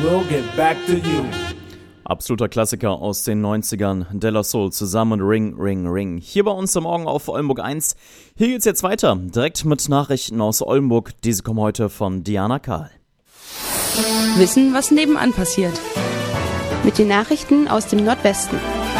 We'll get back to you. Absoluter Klassiker aus den 90ern, De La Soul zusammen mit Ring, Ring, Ring. Hier bei uns am Morgen auf Oldenburg 1. Hier geht's jetzt weiter, direkt mit Nachrichten aus Oldenburg. Diese kommen heute von Diana Kahl. Wissen, was nebenan passiert. Mit den Nachrichten aus dem Nordwesten.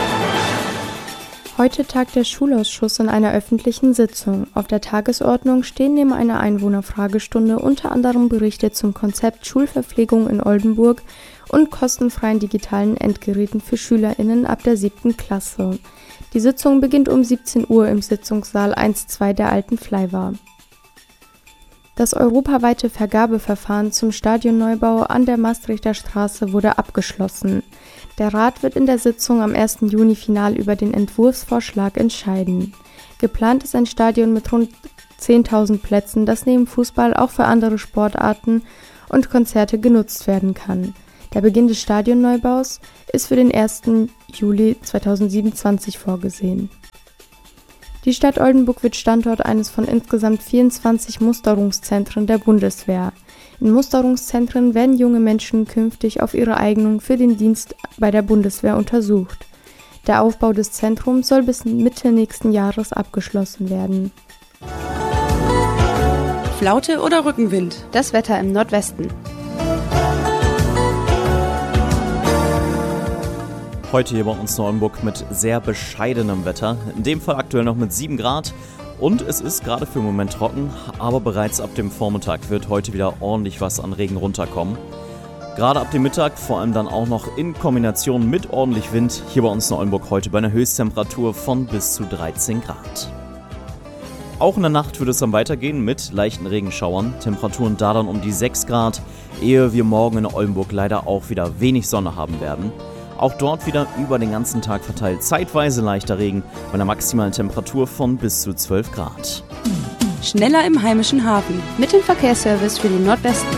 Heute tagt der Schulausschuss in einer öffentlichen Sitzung. Auf der Tagesordnung stehen neben einer Einwohnerfragestunde unter anderem Berichte zum Konzept Schulverpflegung in Oldenburg und kostenfreien digitalen Endgeräten für SchülerInnen ab der 7. Klasse. Die Sitzung beginnt um 17 Uhr im Sitzungssaal 1-2 der alten Fleiwa. Das europaweite Vergabeverfahren zum Stadionneubau an der Maastrichter Straße wurde abgeschlossen. Der Rat wird in der Sitzung am 1. Juni final über den Entwurfsvorschlag entscheiden. Geplant ist ein Stadion mit rund 10.000 Plätzen, das neben Fußball auch für andere Sportarten und Konzerte genutzt werden kann. Der Beginn des Stadionneubaus ist für den 1. Juli 2027 vorgesehen. Die Stadt Oldenburg wird Standort eines von insgesamt 24 Musterungszentren der Bundeswehr. In Musterungszentren werden junge Menschen künftig auf ihre Eignung für den Dienst bei der Bundeswehr untersucht. Der Aufbau des Zentrums soll bis Mitte nächsten Jahres abgeschlossen werden. Flaute oder Rückenwind? Das Wetter im Nordwesten. Heute hier bei uns in Oldenburg mit sehr bescheidenem Wetter, in dem Fall aktuell noch mit 7 Grad und es ist gerade für den Moment trocken, aber bereits ab dem Vormittag wird heute wieder ordentlich was an Regen runterkommen. Gerade ab dem Mittag, vor allem dann auch noch in Kombination mit ordentlich Wind, hier bei uns in Oldenburg heute bei einer Höchsttemperatur von bis zu 13 Grad. Auch in der Nacht wird es dann weitergehen mit leichten Regenschauern, Temperaturen da dann um die 6 Grad, ehe wir morgen in Oldenburg leider auch wieder wenig Sonne haben werden. Auch dort wieder über den ganzen Tag verteilt zeitweise leichter Regen bei einer maximalen Temperatur von bis zu 12 Grad. Schneller im heimischen Hafen. Mit dem Verkehrsservice für den Nordwesten.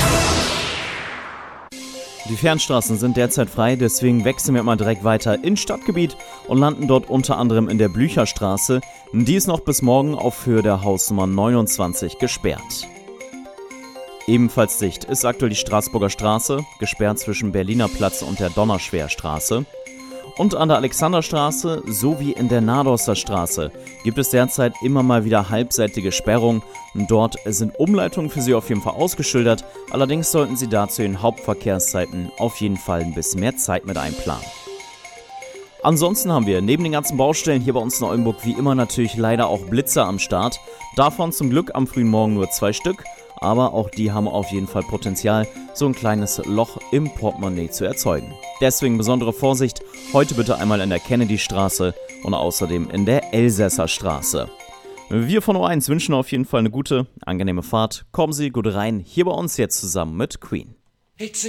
Die Fernstraßen sind derzeit frei, deswegen wechseln wir mal direkt weiter ins Stadtgebiet und landen dort unter anderem in der Blücherstraße. Die ist noch bis morgen auf Höhe der Hausnummer 29 gesperrt. Ebenfalls dicht ist aktuell die Straßburger Straße, gesperrt zwischen Berliner Platz und der Donnerschwerstraße. Und an der Alexanderstraße sowie in der Nadorster Straße gibt es derzeit immer mal wieder halbseitige Sperrungen. Dort sind Umleitungen für Sie auf jeden Fall ausgeschildert, allerdings sollten Sie dazu in Hauptverkehrszeiten auf jeden Fall ein bisschen mehr Zeit mit einplanen. Ansonsten haben wir neben den ganzen Baustellen hier bei uns in Oldenburg wie immer natürlich leider auch Blitzer am Start. Davon zum Glück am frühen Morgen nur 2 Stück. Aber auch die haben auf jeden Fall Potenzial, so ein kleines Loch im Portemonnaie zu erzeugen. Deswegen besondere Vorsicht, heute bitte einmal in der Kennedystraße und außerdem in der Elsässer Straße. Wir von O1 wünschen auf jeden Fall eine gute, angenehme Fahrt. Kommen Sie gut rein, hier bei uns jetzt zusammen mit Queen.